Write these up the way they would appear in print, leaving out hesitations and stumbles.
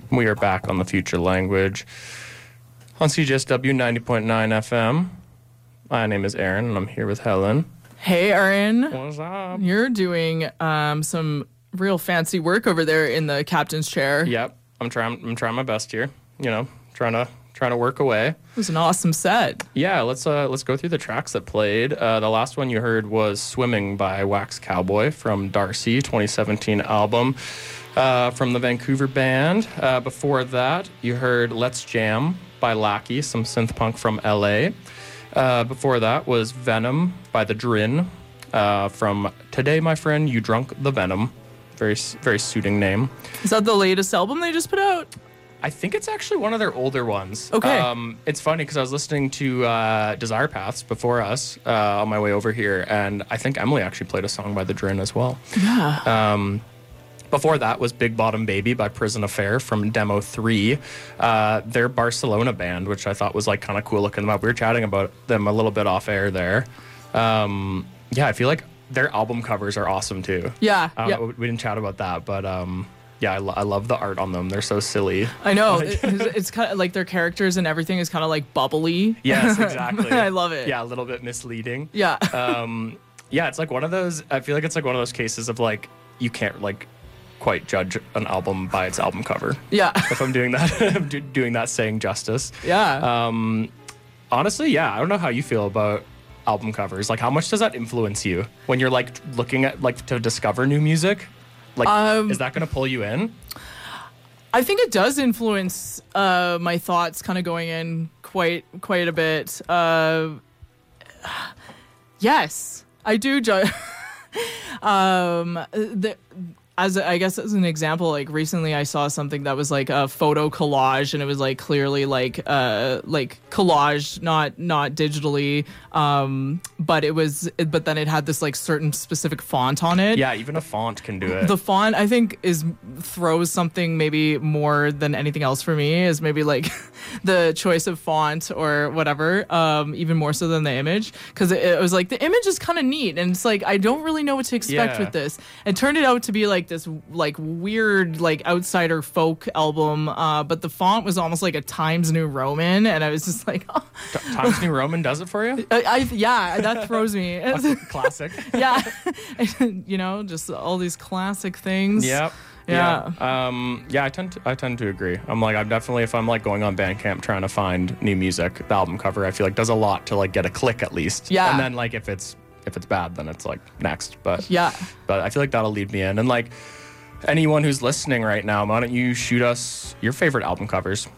We are back on the Future Language on CJSW 90.9 FM. My name is Aaron, and I'm here with Helen. Hey, Aaron. What's up? You're doing some real fancy work over there in the captain's chair. Yep, I'm trying my best here. You know, trying to work away. It was an awesome set. Yeah, let's go through the tracks that played. The last one you heard was "Swimming" by Wax Cowboy from Darcy, 2017 album. From the Vancouver band. Before that, you heard Let's Jam by Lackey, some synth punk from LA. Before that was Venom by The Drin. From Today, My Friend, You Drunk the Venom. Very, very suiting name. Is that the latest album they just put out? I think it's actually one of their older ones. Okay. It's funny because I was listening to Desire Paths before us on my way over here, and I think Emily actually played a song by The Drin as well. Yeah. Before that was Big Bottom Baby by Prison Affair from Demo 3. Their Barcelona band, which I thought was like kind of cool looking them up. We were chatting about them a little bit off air there. Yeah, I feel like their album covers are awesome too. Yeah. We didn't chat about that, but yeah, I love the art on them. They're so silly. I know. It's kind of like their characters and everything is kind of like bubbly. Yes, exactly. I love it. Yeah, a little bit misleading. Yeah. Yeah, it's like one of those, I feel like it's like one of those cases of like, you can't like quite judge an album by its album cover. Yeah. If I'm doing that, doing that saying justice. Yeah. Honestly, yeah, I don't know how you feel about album covers. Like, how much does that influence you when you're like looking at like to discover new music? Like, is that going to pull you in? I think it does influence my thoughts kind of going in quite a bit. Yes, I do judge. As an example, like recently I saw something that was like a photo collage, and it was like clearly like collage, not digitally, but then it had this like certain specific font on it. Yeah, even a font can do it. The font, I think, throws something maybe more than anything else for me, is maybe like the choice of font or whatever, even more so than the image, because it was like the image is kind of neat, and it's like I don't really know what to expect with this. It turned out to be like this like weird like outsider folk album, but the font was almost like a Times New Roman, and I was just like, oh. Times New Roman does it for you? Yeah, that throws me. Classic. Yeah. You know, just all these classic things. Yep. Yeah. Yeah, I tend to agree. I'm like, if I'm like going on Bandcamp trying to find new music, the album cover I feel like does a lot to like get a click at least. Yeah. And then like if it's bad, then it's like next. But yeah. But I feel like that'll lead me in. And like anyone who's listening right now, why don't you shoot us your favorite album covers?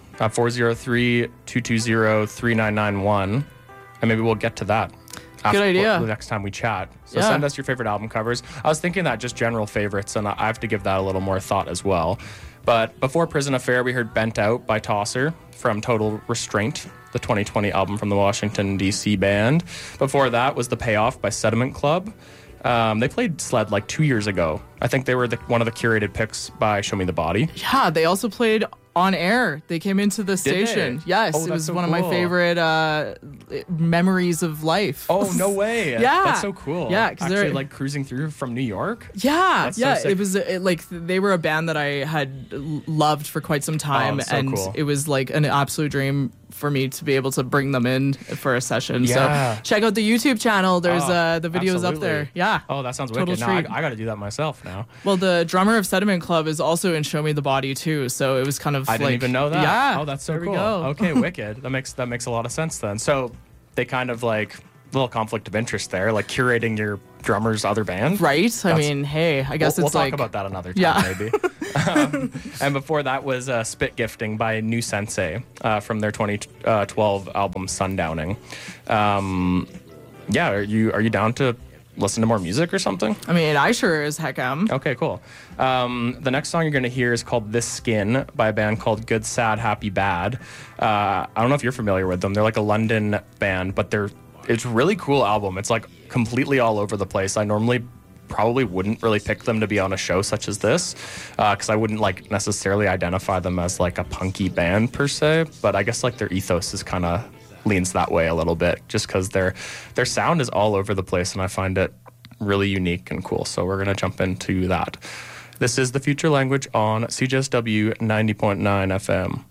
403-220-3991, and maybe we'll get to that. Good idea. The next time we chat. So send us your favorite album covers. I was thinking that just general favorites, and I have to give that a little more thought as well. But before Prison Affair, we heard Bent Out by Tosser from Total Restraint, the 2020 album from the Washington, D.C. band. Before that was The Payoff by Sediment Club. They played Sled like 2 years ago. I think they were one of the curated picks by Show Me the Body. Yeah, they also played on air. They came into the station. Yes, it was so one of my favorite memories of life. Oh, no way. Yeah. That's so cool. Yeah. Actually, like cruising through from New York? Yeah. That's yeah. So sick. It was like they were a band that I had loved for quite some time. So and cool. It was like an absolute dream for me to be able to bring them in for a session. Yeah. So check out the YouTube channel. There's the videos absolutely. up there. Yeah. Oh, that sounds Total wicked. Now treat. I got to do that myself now. Well, the drummer of Sediment Club is also in Show Me the Body too. So it was kind of I didn't even know that. Yeah. Oh, that's so there cool. We go. Okay, wicked. That makes a lot of sense then. So they kind of like little conflict of interest there, like curating your drummer's other band. Right. I mean, hey, I guess we'll it's talk like about that another time, maybe. And before that was Spit Gifting by New Sensei from their 2012 album Sundowning. Yeah, are you down to listen to more music or something? I mean, I sure as heck am. Okay, cool. The next song you're going to hear is called This Skin by a band called Good, Sad, Happy, Bad. I don't know if you're familiar with them. They're like a London band, but it's a really cool album. It's like completely all over the place. I normally probably wouldn't really pick them to be on a show such as this because I wouldn't like necessarily identify them as like a punky band per se, but I guess like their ethos is kind of leans that way a little bit just because their sound is all over the place and I find it really unique and cool. So we're going to jump into that. This is The Future Language on CJSW 90.9 FM.